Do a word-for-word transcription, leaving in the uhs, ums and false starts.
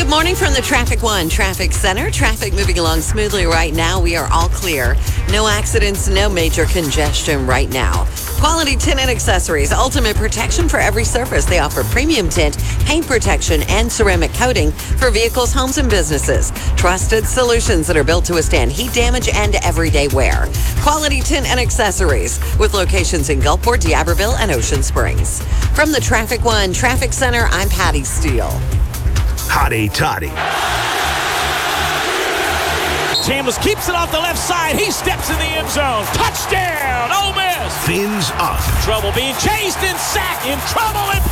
Good morning from the Traffic One Traffic Center. Traffic moving along smoothly right now. We are all clear. No accidents, no major congestion right now. Quality Tint and Accessories, ultimate protection for every surface. They offer premium tint, paint protection, and ceramic coating for vehicles, homes, and businesses. Trusted solutions that are built to withstand heat damage and everyday wear. Quality Tint and Accessories with locations in Gulfport, D'Iberville, and Ocean Springs. From the Traffic One Traffic Center, I'm Patty Steele. Hottie toddy. Chambliss keeps it off the left side. He steps in the end zone. Touchdown, Ole Miss. Fins up. Trouble being chased and sacked. In trouble and